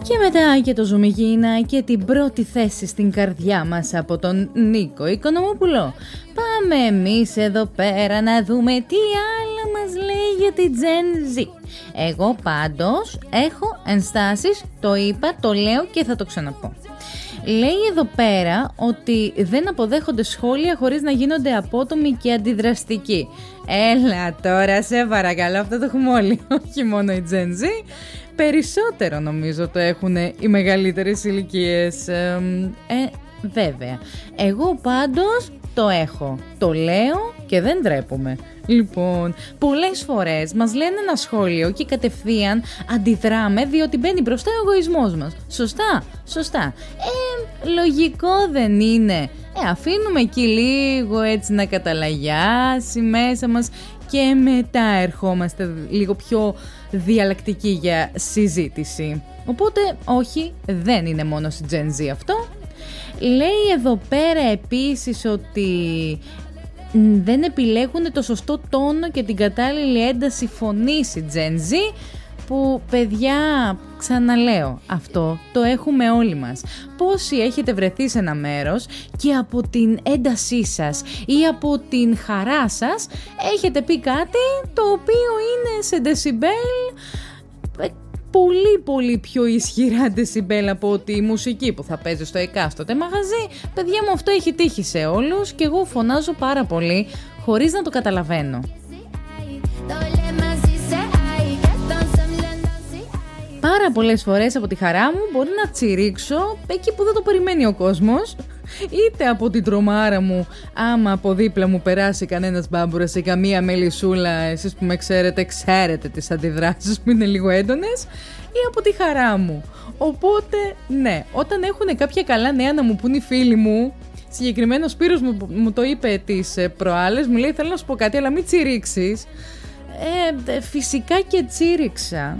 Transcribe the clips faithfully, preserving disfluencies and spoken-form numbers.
Και μετά και το Ζουμιγίνα και την πρώτη θέση στην καρδιά μας από τον Νίκο Οικονομόπουλο. Πάμε εμείς εδώ πέρα να δούμε τι άλλο μας λέει για την Gen Z. Εγώ πάντως έχω ενστάσεις, το είπα, το λέω και θα το ξαναπώ. Λέει εδώ πέρα ότι δεν αποδέχονται σχόλια χωρίς να γίνονται απότομοι και αντιδραστικοί. Έλα τώρα, σε παρακαλώ, αυτό το έχουμε όλοι, όχι μόνο η Gen Z. Περισσότερο νομίζω το έχουν οι μεγαλύτερες ηλικίες. Ε, ε, βέβαια. Εγώ πάντως το έχω. Το λέω και δεν ντρέπομαι. Λοιπόν, πολλές φορές μας λένε ένα σχόλιο και κατευθείαν αντιδράμε διότι μπαίνει μπροστά ο εγωισμός μας. Σωστά, σωστά. Ε, λογικό δεν είναι. Ε, αφήνουμε εκεί λίγο έτσι να καταλαγιάσει μέσα μας και μετά ερχόμαστε λίγο πιο διαλλακτικοί για συζήτηση. Οπότε, όχι, δεν είναι μόνο στη Gen Z αυτό. Λέει εδώ πέρα επίσης ότι δεν επιλέγουν το σωστό τόνο και την κατάλληλη ένταση φωνής η Gen Z, που παιδιά, ξαναλέω, αυτό το έχουμε όλοι μας. Πόσοι έχετε βρεθεί σε ένα μέρος και από την έντασή σας ή από την χαρά σας έχετε πει κάτι το οποίο είναι σε decibel πολύ πολύ πιο ισχυρά decibel από ότι η μουσική που θα παίζει στο εκάστοτε μαγαζί. Παιδιά μου, αυτό έχει τύχει σε όλους και εγώ φωνάζω πάρα πολύ χωρίς να το καταλαβαίνω. Πάρα πολλές φορές από τη χαρά μου μπορεί να τσιρίξω εκεί που δεν το περιμένει ο κόσμος, είτε από την τρομάρα μου άμα από δίπλα μου περάσει κανένας μπάμπουρας ή καμία μελισσούλα, εσείς που με ξέρετε ξέρετε τις αντιδράσεις μου είναι λίγο έντονες, ή από τη χαρά μου. Οπότε ναι, όταν έχουν κάποια καλά νέα να μου πουν οι φίλοι μου, συγκεκριμένο Σπύρος μου, μου το είπε τις προάλλες, μου λέει θέλω να σου πω κάτι αλλά μην τσιρίξεις. Ε, φυσικά και τσίριξα.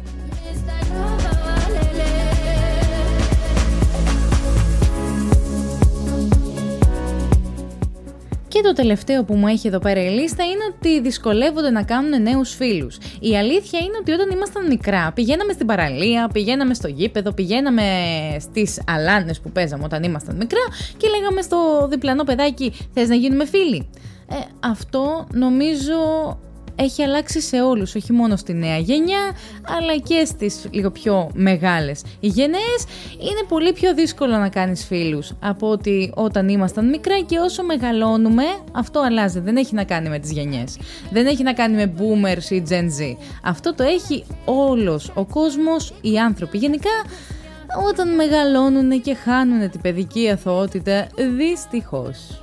Και το τελευταίο που μου έχει εδώ πέρα η λίστα είναι ότι δυσκολεύονται να κάνουν νέους φίλους. Η αλήθεια είναι ότι όταν ήμασταν μικρά πηγαίναμε στην παραλία, πηγαίναμε στο γήπεδο, πηγαίναμε στις αλάνες που παίζαμε όταν ήμασταν μικρά και λέγαμε στο διπλανό παιδάκι θες να γίνουμε φίλοι. Ε, αυτό νομίζω έχει αλλάξει σε όλους, όχι μόνο στη νέα γενιά, αλλά και στις λίγο πιο μεγάλες γενναίες. Είναι πολύ πιο δύσκολο να κάνεις φίλους από ότι όταν ήμασταν μικρά και όσο μεγαλώνουμε, αυτό αλλάζει. Δεν έχει να κάνει με τις γενιές. Δεν έχει να κάνει με boomers ή Gen Z. Αυτό το έχει όλος ο κόσμος, οι άνθρωποι. Γενικά, όταν μεγαλώνουν και χάνουν την παιδική αθωότητα, δυστυχώς.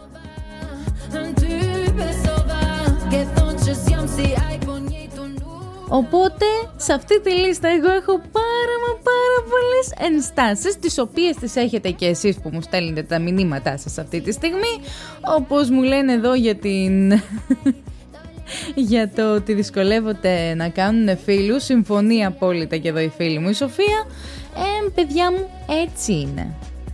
Οπότε σε αυτή τη λίστα εγώ έχω πάρα μα πάρα πολλές ενστάσεις, τις οποίες τις έχετε και εσείς που μου στέλνετε τα μηνύματά σας αυτή τη στιγμή, όπως μου λένε εδώ για την... για το ότι δυσκολεύονται να κάνουν φίλους. Συμφωνεί απόλυτα και εδώ η φίλη μου η Σοφία. Ε, παιδιά μου, έτσι είναι.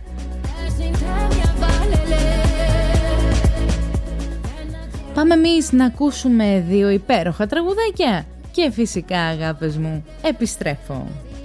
Πάμε εμείς να ακούσουμε δύο υπέροχα τραγουδάκια και φυσικά, αγάπες μου, επιστρέφω.